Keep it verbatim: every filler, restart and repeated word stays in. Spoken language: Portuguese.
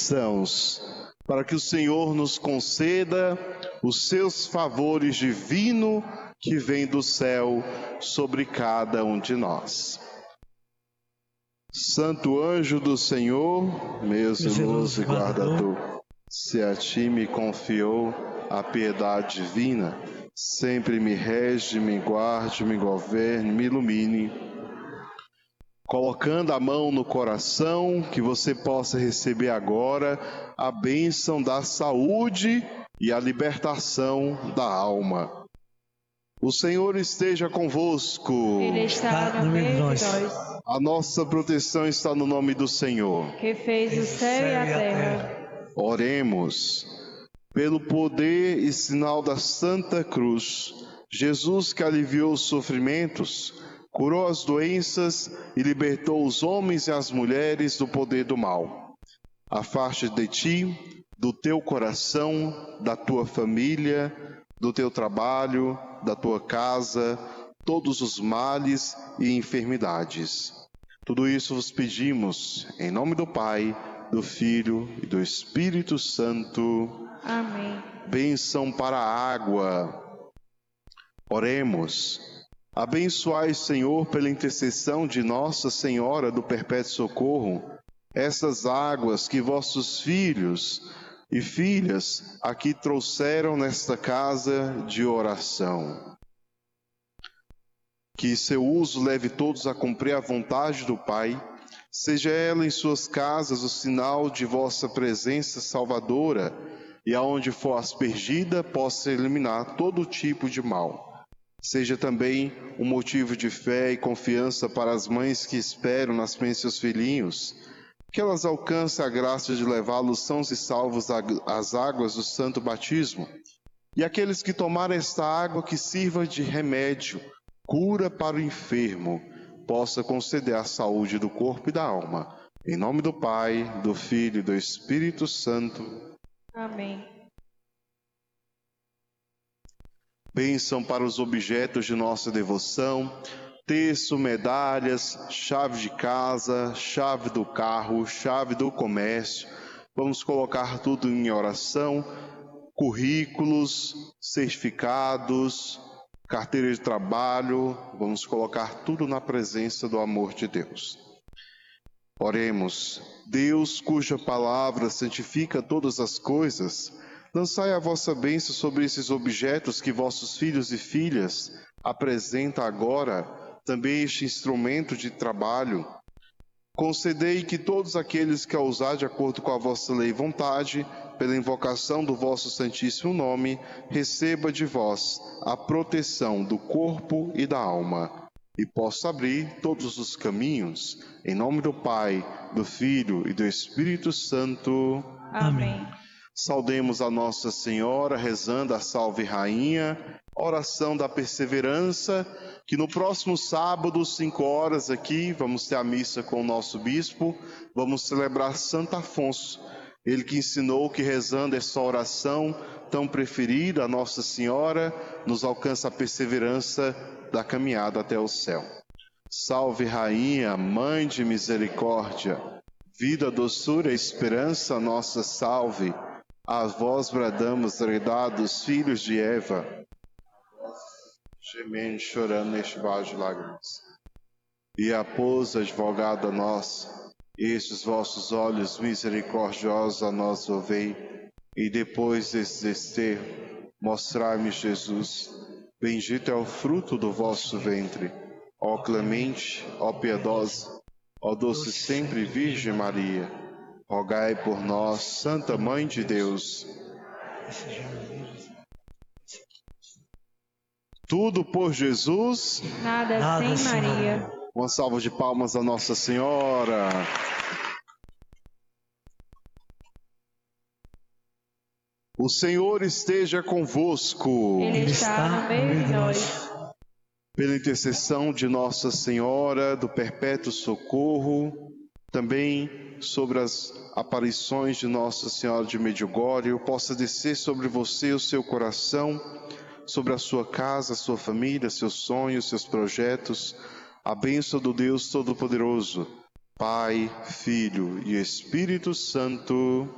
bênçãos, para que o Senhor nos conceda os seus favores divinos que vêm do céu sobre cada um de nós. Santo anjo do Senhor, meu zeloso guardador, se a ti me confiou a piedade divina, sempre me rege, me guarde, me governe, me ilumine. Colocando a mão no coração, que você possa receber agora a bênção da saúde e a libertação da alma. O Senhor esteja convosco. Ele está no meio de nós. A nossa proteção está no nome do Senhor, que fez o céu e a terra. Oremos. Pelo poder e sinal da Santa Cruz, Jesus, que aliviou os sofrimentos, curou as doenças e libertou os homens e as mulheres do poder do mal. Afaste de ti, do teu coração, da tua família, do teu trabalho, da tua casa, todos os males e enfermidades. Tudo isso vos pedimos, em nome do Pai, do Filho e do Espírito Santo. Amém. Bênção para a água. Oremos. Abençoai, Senhor, pela intercessão de Nossa Senhora do Perpétuo Socorro, essas águas que vossos filhos e filhas aqui trouxeram nesta casa de oração. Que seu uso leve todos a cumprir a vontade do Pai, seja ela em suas casas o sinal de vossa presença salvadora, e aonde for aspergida possa eliminar todo tipo de mal. Seja também um motivo de fé e confiança para as mães que esperam nascimento de seus filhinhos, que elas alcancem a graça de levá-los sãos e salvos às águas do santo batismo, e aqueles que tomarem esta água que sirva de remédio, cura para o enfermo, possa conceder a saúde do corpo e da alma. Em nome do Pai, do Filho e do Espírito Santo. Amém. Bênção para os objetos de nossa devoção, terço, medalhas, chave de casa, chave do carro, chave do comércio. Vamos colocar tudo em oração, currículos, certificados, carteira de trabalho, vamos colocar tudo na presença do amor de Deus. Oremos. Deus, cuja palavra santifica todas as coisas, lançai a vossa bênção sobre esses objetos que vossos filhos e filhas apresentam agora, também este instrumento de trabalho. Concedei que todos aqueles que a usar de acordo com a vossa lei e vontade, pela invocação do vosso santíssimo nome, receba de vós a proteção do corpo e da alma, e possa abrir todos os caminhos, em nome do Pai, do Filho e do Espírito Santo. Amém. Saudemos a Nossa Senhora, rezando a Salve Rainha, oração da perseverança, que no próximo sábado, cinco horas aqui, vamos ter a missa com o nosso bispo, vamos celebrar Santo Afonso, ele que ensinou que rezando essa oração tão preferida a Nossa Senhora, nos alcança a perseverança da caminhada até o céu. Salve Rainha, Mãe de Misericórdia, vida, doçura e esperança, nossa salve. A vós bradamos, herdados, filhos de Eva, gemendo, chorando neste vale de lágrimas. E após advogado a nós, estes vossos olhos misericordiosos a nós ouvei, e depois desse desterro, mostrai-me Jesus. Bendito é o fruto do vosso ventre, ó clemente, ó piedosa, ó doce sempre Virgem Maria. Rogai por nós, Santa Mãe de Deus. Tudo por Jesus, nada, nada sem Maria. Uma salva de palmas a Nossa Senhora. O Senhor esteja convosco. Ele está no meio de nós. Pela intercessão de Nossa Senhora do Perpétuo Socorro, também sobre as aparições de Nossa Senhora de Medjugorje, possa descer sobre você o seu coração, sobre a sua casa, a sua família, seus sonhos, seus projetos, a bênção do Deus Todo-Poderoso, Pai, Filho e Espírito Santo.